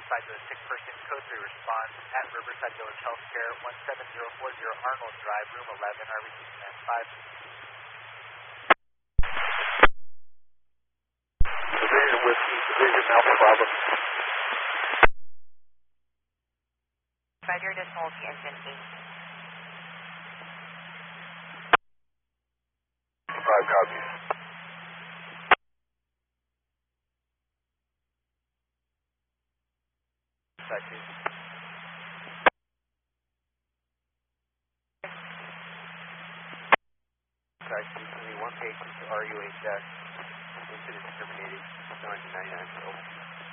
5 to the 6 person, code 3 response at Riverside Village Healthcare, 17040 Arnold Drive, room 11, RBC command 5. Division Whiskey, Division Alpha Bravo. 5 your decimal engine 8. 5 copies. Taxi. Taxi, only one patient to RUHS. Incident terminated, 999.